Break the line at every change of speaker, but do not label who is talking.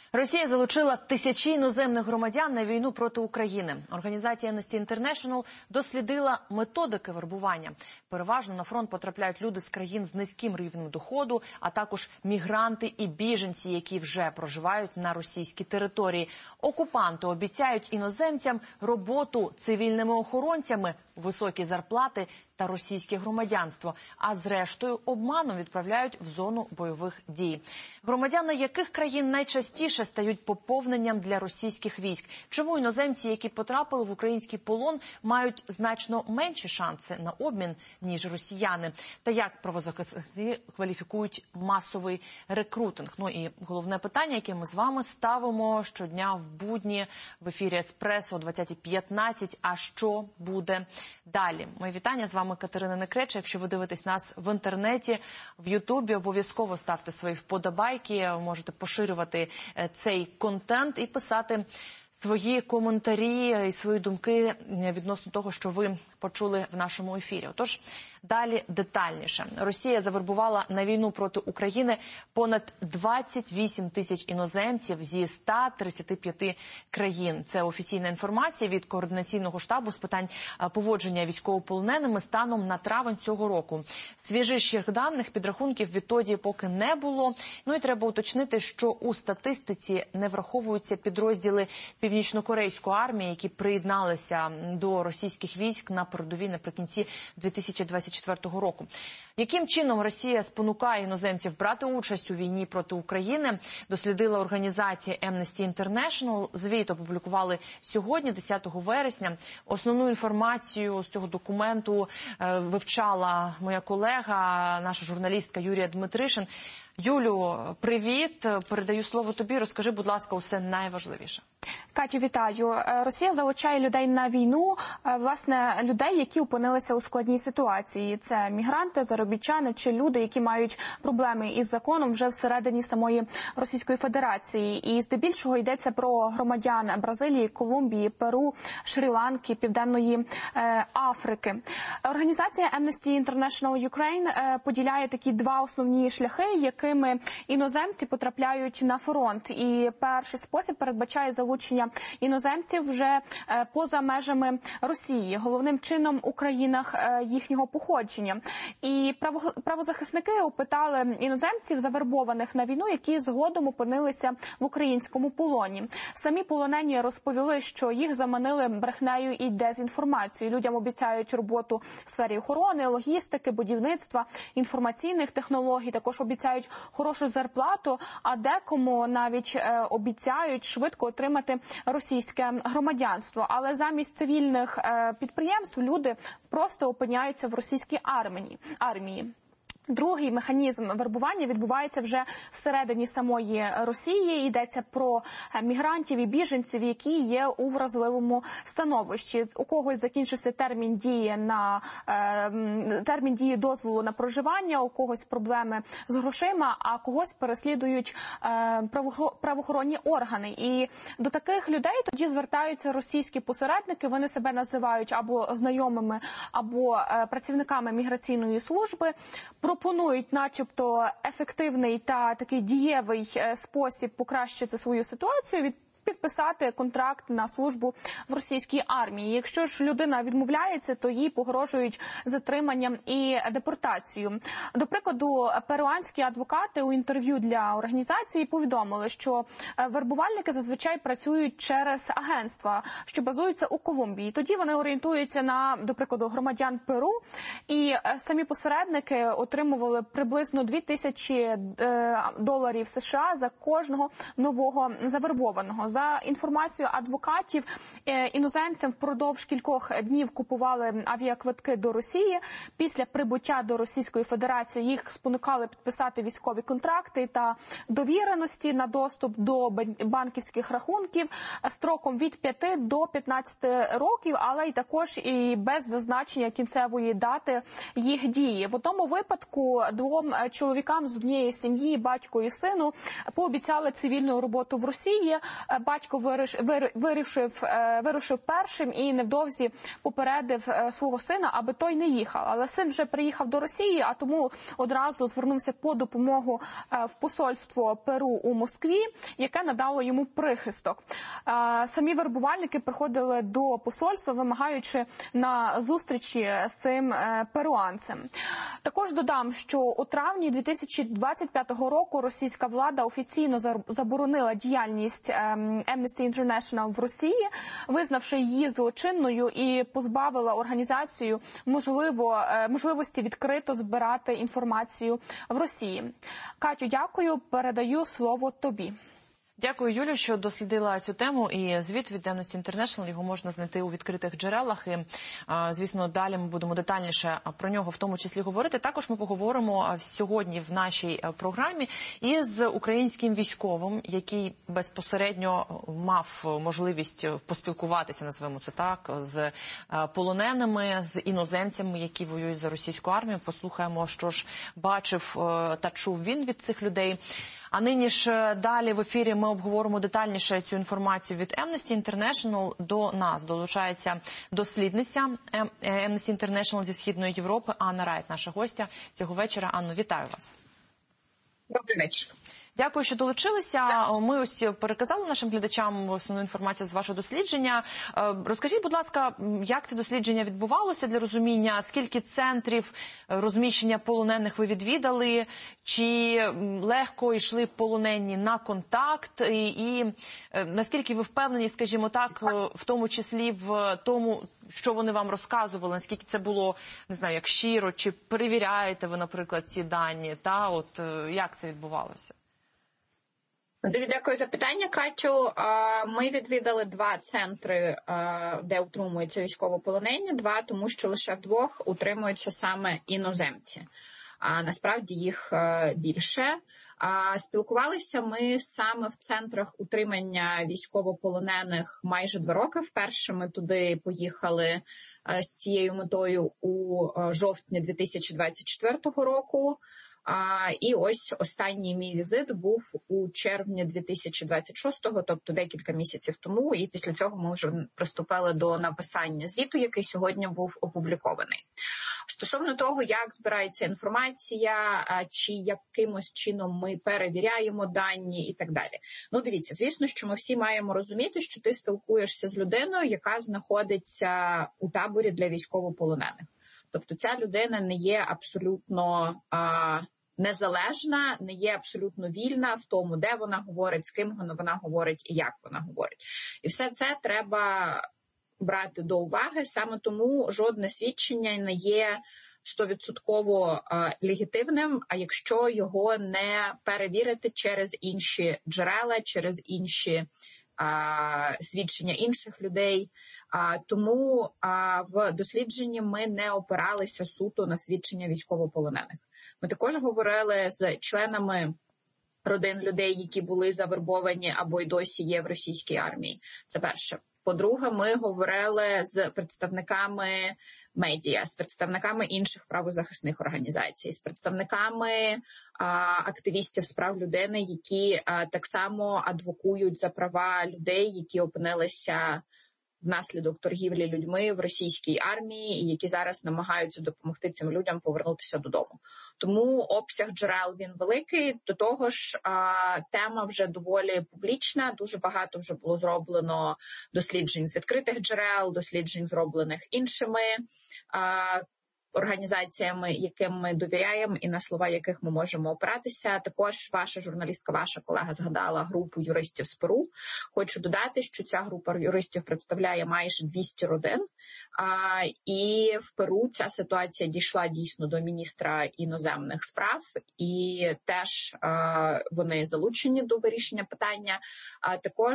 Росія залучила тисячі іноземних громадян на війну проти України. Організація Amnesty International дослідила методики вербування. Переважно на фронт потрапляють люди з країн з низьким рівнем доходу, а також мігранти і біженці, які вже проживають на російській території. Окупанти обіцяють іноземцям роботу цивільними охоронцями, високі зарплати та російське громадянство, а зрештою обманом відправляють в зону бойових дій. Громадяни яких країн найчастіше стають поповненням для російських військ? Чому іноземці, які потрапили в український полон, мають значно менші шанси на обмін, ніж росіяни? Та як правозахисники кваліфікують масовий рекрутинг? Ну і головне питання, яке ми з вами ставимо щодня в будні в ефірі «Еспресо» о 20:15. А що буде далі? Мої вітання, з вами Катерина Некреча. Якщо ви дивитесь нас в інтернеті, в Ютубі, обов'язково ставте свої вподобайки, можете поширювати цей контент і писати свої коментарі і свої думки відносно того, що ви почули в нашому ефірі. Отож, далі детальніше. Росія завербувала на війну проти України понад 28 тисяч іноземців зі 135 країн. Це офіційна інформація від Координаційного штабу з питань поводження військовополоненими станом на травень цього року. Свіжіших даних, підрахунків відтоді поки не було. Ну і треба уточнити, що у статистиці не враховуються підрозділи Північно-Корейської армії, які приєдналися до російських військ на передовій наприкінці 2024 року. Яким чином Росія спонукає іноземців брати участь у війні проти України, дослідила організація Amnesty International. Звіт опублікували сьогодні, 10 вересня. Основну інформацію з цього документу вивчала моя колега, наша журналістка Юлія Дмитришин. Юлю, привіт. Передаю слово тобі. Розкажи, будь ласка, усе найважливіше.
Катю, вітаю. Росія залучає людей на війну, власне, людей, які опинилися у складній ситуації. Це мігранти, заробітчани чи люди, які мають проблеми із законом вже всередині самої Російської Федерації. І здебільшого йдеться про громадян Бразилії, Колумбії, Перу, Шрі-Ланки, Південної Африки. Організація Amnesty International Ukraine поділяє такі два основні шляхи, якими іноземці потрапляють на фронт. І перший спосіб передбачає залучення іноземців вже поза межами Росії, головним чином у країнах їхнього походження. І правозахисники опитали іноземців, завербованих на війну, які згодом опинилися в українському полоні. Самі полонені розповіли, що їх заманили брехнею і дезінформацією. Людям обіцяють роботу в сфері охорони, логістики, будівництва, інформаційних технологій, також обіцяють хорошу зарплату, а декому навіть обіцяють швидко отримати російське громадянство. Але замість цивільних підприємств люди просто опиняються в російській армії. Другий механізм вербування відбувається вже всередині самої Росії. Йдеться про мігрантів і біженців, які є у вразливому становищі. У когось закінчився термін дії дозволу на проживання, у когось проблеми з грошима, а когось переслідують правоохоронні органи. І до таких людей тоді звертаються російські посередники. Вони себе називають або знайомими, або працівниками міграційної служби. Пропонують начебто ефективний та такий дієвий спосіб покращити свою ситуацію, підписати контракт на службу в російській армії. Якщо ж людина відмовляється, то їй погрожують затриманням і депортацією. До прикладу, перуанські адвокати у інтерв'ю для організації повідомили, що вербувальники зазвичай працюють через агентства, що базуються у Колумбії. Тоді вони орієнтуються на, до прикладу, громадян Перу, і самі посередники отримували приблизно $2000 США за кожного нового завербованого. За інформацією адвокатів, іноземцям впродовж кількох днів купували авіаквитки до Росії. Після прибуття до Російської Федерації їх спонукали підписати військові контракти та довіреності на доступ до банківських рахунків строком від 5 до 15 років, але й також і без зазначення кінцевої дати їх дії. В одному випадку двом чоловікам з однієї сім'ї, батьку і сину, пообіцяли цивільну роботу в Росії батько вирушив першим і невдовзі попередив свого сина, аби той не їхав. Але син вже приїхав до Росії, а тому одразу звернувся по допомогу в посольство Перу у Москві, яке надало йому прихисток. Самі вербувальники приходили до посольства, вимагаючи на зустрічі з цим перуанцем. Також додам, що у травні 2025 року російська влада офіційно заборонила діяльність Amnesty International в Росії, визнавши її злочинною і позбавила організацію можливості відкрито збирати інформацію в Росії. Катю, дякую, передаю слово тобі.
Дякую, Юлю, що дослідила цю тему. І звіт від Amnesty International, його можна знайти у відкритих джерелах. І, звісно, далі ми будемо детальніше про нього в тому числі говорити. Також ми поговоримо сьогодні в нашій програмі із українським військовим, який безпосередньо мав можливість поспілкуватися, називаємо це так, з полоненими, з іноземцями, які воюють за російську армію. Послухаємо, що ж бачив та чув він від цих людей. А нині ж далі в ефірі ми обговоримо детальніше цю інформацію від Amnesty International. До нас долучається дослідниця Amnesty International зі Східної Європи Анна Райт, наша гостя цього вечора. Анно, вітаю вас.
Добрий вечір.
Дякую, що долучилися. Ми ось переказали нашим глядачам основну інформацію з вашого дослідження. Розкажіть, будь ласка, як це дослідження відбувалося для розуміння? Скільки центрів розміщення полонених ви відвідали? Чи легко йшли полонені на контакт? І наскільки ви впевнені, скажімо так, в тому числі в тому, що вони вам розказували? Наскільки це було, не знаю, як щиро? Чи перевіряєте ви, наприклад, ці дані? Та от як це відбувалося?
Дуже дякую за питання, Катю. Ми відвідали 2 центри, де утримуються військовополонені. 2, тому що лише в 2 утримуються саме іноземці. Насправді їх більше. Спілкувалися ми саме в центрах утримання військовополонених майже 2 роки. Вперше ми туди поїхали з цією метою у жовтні 2024 року. І ось останній мій візит був у червні 2026-го, тобто декілька місяців тому, і після цього ми вже приступили до написання звіту, який сьогодні був опублікований. Стосовно того, як збирається інформація, чи якимось чином ми перевіряємо дані і так далі. Ну, дивіться, звісно, що ми всі маємо розуміти, що ти спілкуєшся з людиною, яка знаходиться у таборі для військовополонених. Тобто ця людина не є абсолютно незалежна, не є абсолютно вільна в тому, де вона говорить, з ким вона говорить і як вона говорить. І все це треба брати до уваги, саме тому жодне свідчення не є 100% легітимним, а якщо його не перевірити через інші джерела, через інші свідчення інших людей. Тому в дослідженні ми не опиралися суто на свідчення військовополонених. Ми також говорили з членами родин людей, які були завербовані або й досі є в російській армії. Це перше. По-друге, ми говорили з представниками медіа, з представниками інших правозахисних організацій, з представниками активістів з прав людини, які так само адвокують за права людей, які опинилися внаслідок торгівлі людьми в російській армії, і які зараз намагаються допомогти цим людям повернутися додому. Тому обсяг джерел він великий. До того ж, тема вже доволі публічна. Дуже багато вже було зроблено досліджень з відкритих джерел, досліджень зроблених іншими організаціями, яким ми довіряємо і на слова яких ми можемо опиратися. Також ваша журналістка, ваша колега згадала групу юристів з Перу. Хочу додати, що ця група юристів представляє майже 200 родин. І в Перу ця ситуація дійшла дійсно до міністра іноземних справ, і теж вони залучені до вирішення питання. Також